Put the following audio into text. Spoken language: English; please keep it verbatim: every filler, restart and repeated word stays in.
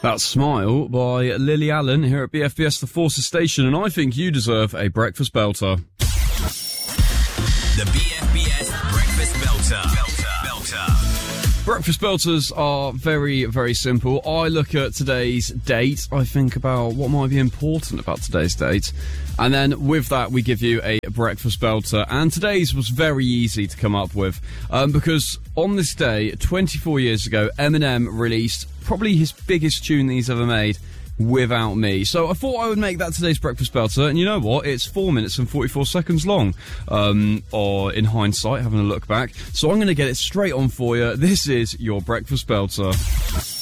That's Smile by Lily Allen here at B F B S The Forces Station, and I think you deserve a breakfast belter. The B F B S Breakfast Belter. Belter. Belter. Breakfast belters are very, very simple. I look at today's date, I think about what might be important about today's date, and then with that we give you a breakfast belter. And today's was very easy to come up with, um, because on this day, twenty-four years ago, Eminem released probably his biggest tune that he's ever made, Without Me. So I thought I would make that today's breakfast belter, and you know what? It's four minutes and forty-four seconds long, um, or in hindsight, having a look back. So I'm going to get it straight on for you. This is your breakfast belter.